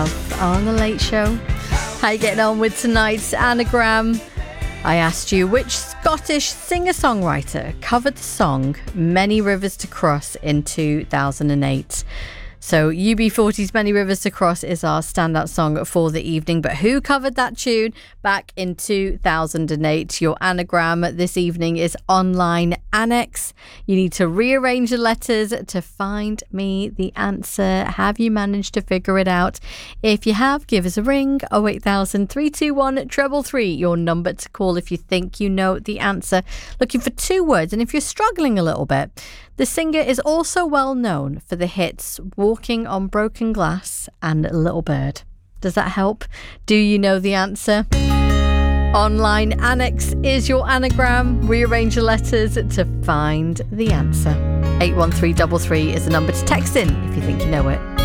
have on The Late Show. How you getting on with tonight's anagram? I asked you which Scottish singer-songwriter covered the song Many Rivers to Cross in 2008. So UB40's Many Rivers to Cross is our standout song for the evening. But who covered that tune back in 2008? Your anagram this evening is online annex. You need to rearrange the letters to find me the answer. Have you managed to figure it out? If you have, give us a ring. 08000 321 333. Your number to call if you think you know the answer. Looking for two words. And if you're struggling a little bit, the singer is also well known for the hits Walking on Broken Glass and Little Bird. Does that help? Do you know the answer? Online annex is your anagram. Rearrange your letters to find the answer. 81333 is the number to text in if you think you know it.